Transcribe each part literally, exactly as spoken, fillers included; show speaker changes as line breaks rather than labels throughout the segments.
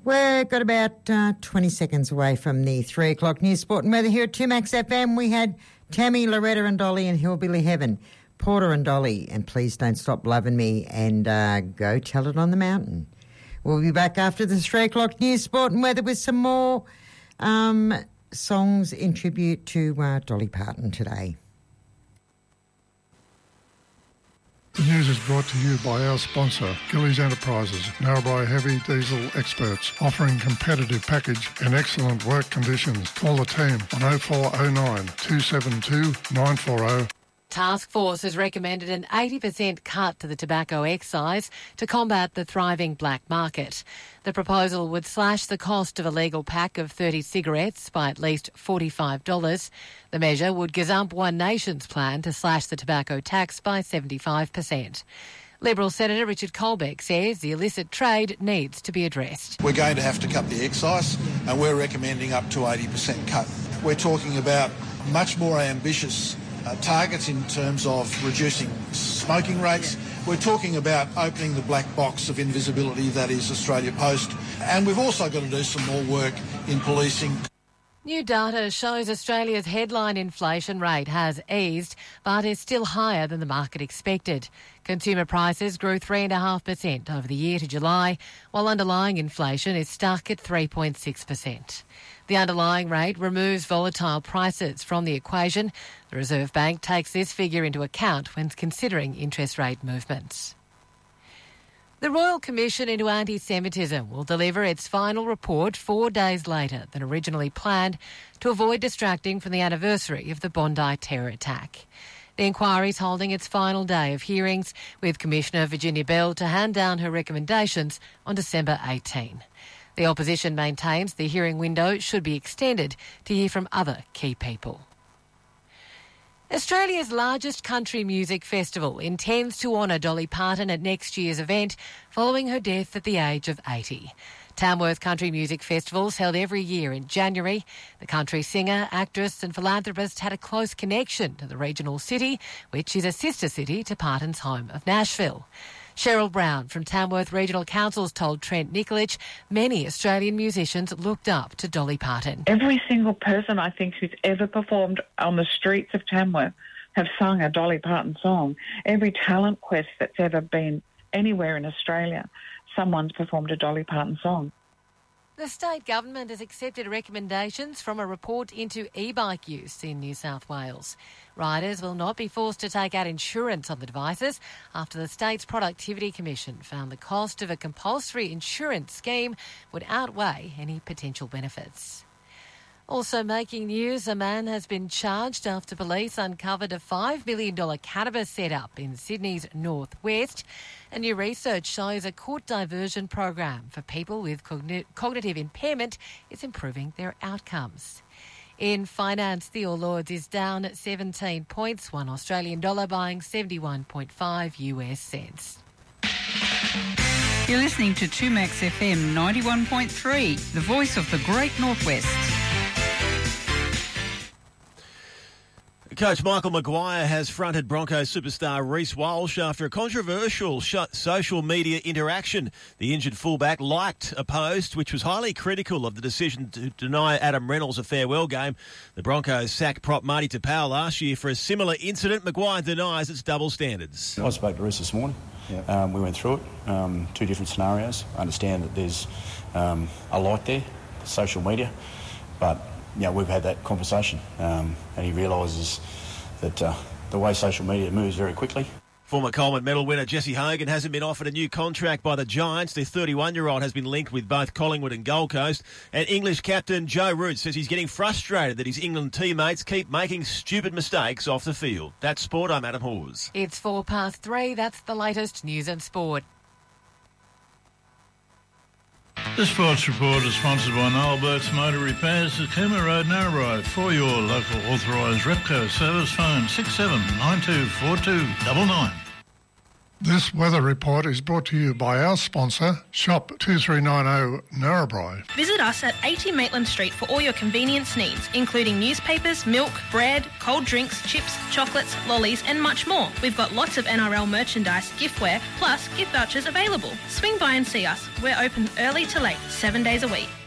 We've got about uh, twenty seconds away from the three o'clock news, sport and weather here at two Max F M. We had Tammy, Loretta and Dolly in Hillbilly Heaven, Porter and Dolly, and Please Don't Stop Loving Me, and uh, Go Tell It on the Mountain. We'll be back after the three o'clock news, sport and weather with some more um, songs in tribute to uh, Dolly Parton today.
The news is brought to you by our sponsor, Gillies Enterprises, Narrabri Heavy Diesel Experts, offering competitive package and excellent work conditions. Call the team on oh four oh nine, two seven two, nine four oh.
Task Force has recommended an eighty percent cut to the tobacco excise to combat the thriving black market. The proposal would slash the cost of a legal pack of thirty cigarettes by at least forty-five dollars. The measure would gazump One Nation's plan to slash the tobacco tax by seventy-five percent. Liberal Senator Richard Colbeck says the illicit trade needs to be addressed.
We're going to have to cut the excise, and we're recommending up to eighty percent cut. We're talking about much more ambitious Uh, targets in terms of reducing smoking rates. We're talking about opening the black box of invisibility that is Australia Post, and we've also got to do some more work in policing.
New data shows Australia's headline inflation rate has eased, but is still higher than the market expected. Consumer prices grew three point five percent over the year to July, while underlying inflation is stuck at three point six percent. The underlying rate removes volatile prices from the equation. The Reserve Bank takes this figure into account when considering interest rate movements. The Royal Commission into Anti-Semitism will deliver its final report four days later than originally planned to avoid distracting from the anniversary of the Bondi terror attack. The inquiry is holding its final day of hearings, with Commissioner Virginia Bell to hand down her recommendations on December eighteenth. The opposition maintains the hearing window should be extended to hear from other key people. Australia's largest country music festival intends to honour Dolly Parton at next year's event following her death at the age of eighty. Tamworth Country Music Festival is held every year in January. The country singer, actress and philanthropist had a close connection to the regional city, which is a sister city to Parton's home of Nashville. Cheryl Brown from Tamworth Regional Councils told Trent Nikolic many Australian musicians looked up to Dolly Parton.
Every single person I think who's ever performed on the streets of Tamworth have sung a Dolly Parton song. Every talent quest that's ever been anywhere in Australia, someone's performed a Dolly Parton song.
The state government has accepted recommendations from a report into e-bike use in New South Wales. Riders will not be forced to take out insurance on the devices after the state's Productivity Commission found the cost of a compulsory insurance scheme would outweigh any potential benefits. Also making news, a man has been charged after police uncovered a five million dollars cannabis setup in Sydney's northwest. And new research shows a court diversion program for people with cogn- cognitive impairment is improving their outcomes. In finance, the All Ords is down at seventeen points, one Australian dollar buying seventy-one point five U S cents.
You're listening to two Max F M ninety-one point three, the voice of the Great Northwest.
Coach Michael Maguire has fronted Broncos superstar Reece Walsh after a controversial sh- social media interaction. The injured fullback liked a post which was highly critical of the decision to deny Adam Reynolds a farewell game. The Broncos sacked prop Marty Tapau last year for a similar incident. Maguire denies it's double standards.
I spoke to Reece this morning. Yeah. Um, we went through it, um, two different scenarios. I understand that there's um, a lot there, social media, but you know, we've had that conversation, um, and he realises that uh, the way social media moves very quickly.
Former Coleman medal winner Jesse Hogan hasn't been offered a new contract by the Giants. The thirty-one-year-old has been linked with both Collingwood and Gold Coast. And English captain Joe Root says he's getting frustrated that his England teammates keep making stupid mistakes off the field. That's sport. I'm Adam Hawes.
It's four past three. That's the latest news and sport.
This Sports Report is sponsored by Noel Burke's Motor Repairs at Cooma Road, Narrabri. For your local authorised Repco service, phone six seven nine two four two nine nine.
This weather report is brought to you by our sponsor, Shop two three nine zero Narrabri.
Visit us at eighty Maitland Street for all your convenience needs, including newspapers, milk, bread, cold drinks, chips, chocolates, lollies and much more. We've got lots of N R L merchandise, giftware, plus gift vouchers available. Swing by and see us. We're open early to late, seven days a week.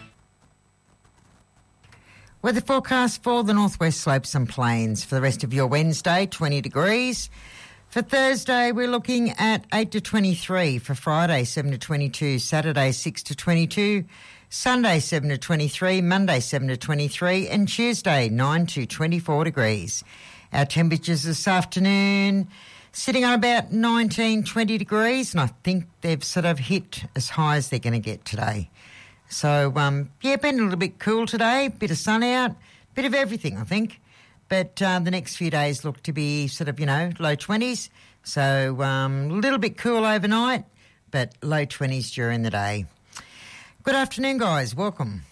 Weather forecast for the northwest slopes and plains for the rest of your Wednesday, twenty degrees. For Thursday, we're looking at eight to twenty-three. For Friday, seven to twenty-two. Saturday, six to twenty-two. Sunday, seven to twenty-three. Monday, seven to twenty-three. And Tuesday, nine to twenty-four degrees. Our temperatures this afternoon sitting on about nineteen, twenty degrees, and I think they've sort of hit as high as they're going to get today. So, um, yeah, been a little bit cool today, bit of sun out, bit of everything, I think. But uh, the next few days look to be sort of, you know, low twenties. So um, a little bit cool overnight, but low twenties during the day. Good afternoon, guys. Welcome.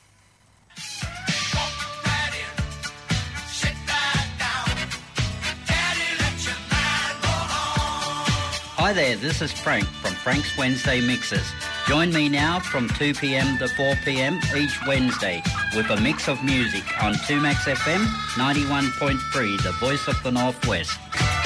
Hi there, this is Frank from Frank's Wednesday Mixes. Join me now from two p.m. to four p.m. each Wednesday with a mix of music on two Max F M ninety-one point three, the voice of the Northwest.